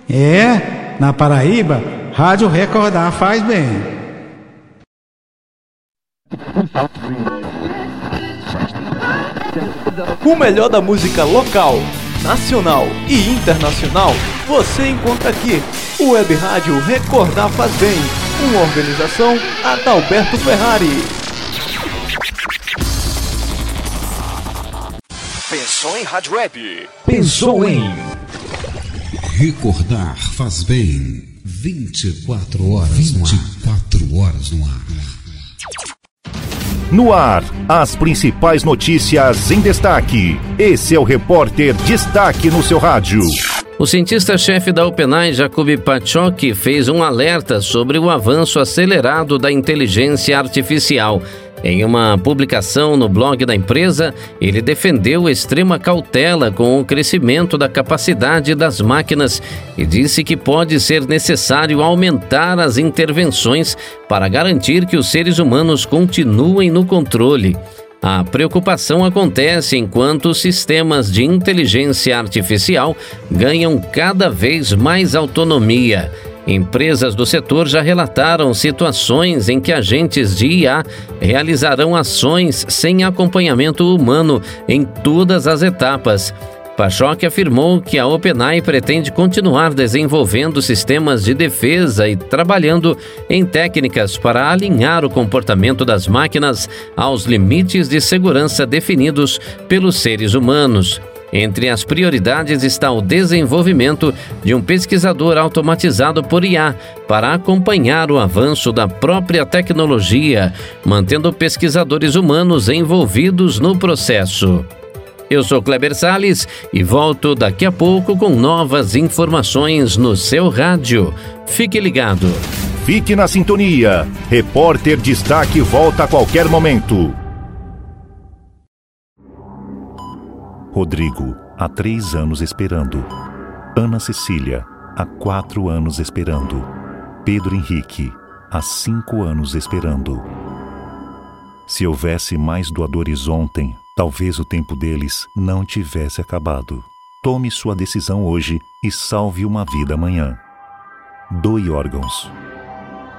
Na Paraíba, Rádio Recordar faz bem. O melhor da música local, nacional e internacional você encontra aqui. O Web Rádio Recordar faz bem. Uma organização Adalberto Ferrari. Pensou em Rádio Web? Pensou em Recordar faz bem. 24 horas no ar. No ar, as principais notícias em destaque. Esse é o Repórter Destaque no seu rádio. O cientista-chefe da OpenAI, Jacob Patchogue, fez um alerta sobre o avanço acelerado da inteligência artificial. Em uma publicação no blog da empresa, ele defendeu extrema cautela com o crescimento da capacidade das máquinas e disse que pode ser necessário aumentar as intervenções para garantir que os seres humanos continuem no controle. A preocupação acontece enquanto os sistemas de inteligência artificial ganham cada vez mais autonomia. Empresas do setor já relataram situações em que agentes de IA realizarão ações sem acompanhamento humano em todas as etapas. Patchogue afirmou que a OpenAI pretende continuar desenvolvendo sistemas de defesa e trabalhando em técnicas para alinhar o comportamento das máquinas aos limites de segurança definidos pelos seres humanos. Entre as prioridades está o desenvolvimento de um pesquisador automatizado por IA para acompanhar o avanço da própria tecnologia, mantendo pesquisadores humanos envolvidos no processo. Eu sou Kleber Salles e volto daqui a pouco com novas informações no seu rádio. Fique ligado. Fique na sintonia. Repórter Destaque volta a qualquer momento. Rodrigo, há 3 anos esperando. Ana Cecília, há 4 anos esperando. Pedro Henrique, há 5 anos esperando. Se houvesse mais doadores ontem, talvez o tempo deles não tivesse acabado. Tome sua decisão hoje e salve uma vida amanhã. Doe órgãos.